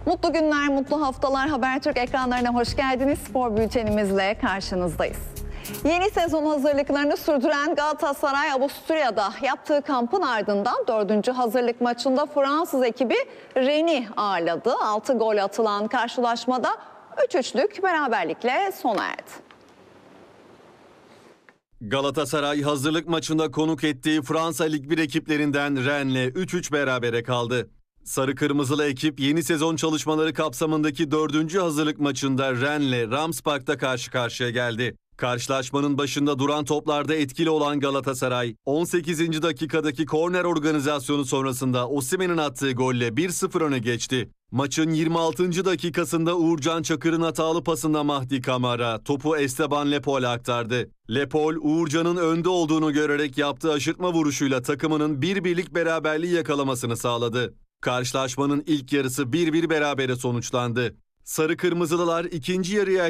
Mutlu günler, mutlu haftalar. Habertürk ekranlarına hoş geldiniz. Spor bültenimizle karşınızdayız. Yeni sezon hazırlıklarını sürdüren Galatasaray Avusturya'da yaptığı kampın ardından 4. hazırlık maçında Fransız ekibi Rennes'i ağırladı. 6 gol atılan karşılaşmada 3-3'lük beraberlikle sona erdi. Galatasaray hazırlık maçında konuk ettiği Fransa Lig 1 ekiplerinden Rennes'le 3-3 berabere kaldı. Sarı Kırmızılı ekip yeni sezon çalışmaları kapsamındaki 4. hazırlık maçında Rennes'le Ramspark'ta karşı karşıya geldi. Karşılaşmanın başında duran toplarda etkili olan Galatasaray, 18. dakikadaki korner organizasyonu sonrasında Osimhen'in attığı golle 1-0 öne geçti. Maçın 26. dakikasında Uğurcan Çakır'ın hatalı pasında Mahdi Kamara topu Esteban Lepol'e aktardı. Lepol, Uğurcan'ın önde olduğunu görerek yaptığı aşırtma vuruşuyla takımının 1-1'lik beraberliği yakalamasını sağladı. Karşılaşmanın ilk yarısı 1-1 berabere sonuçlandı. Sarı Kırmızılılar ikinci yarıya